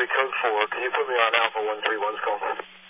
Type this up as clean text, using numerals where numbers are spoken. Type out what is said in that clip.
code 4. Can you put me on Alpha 131's call?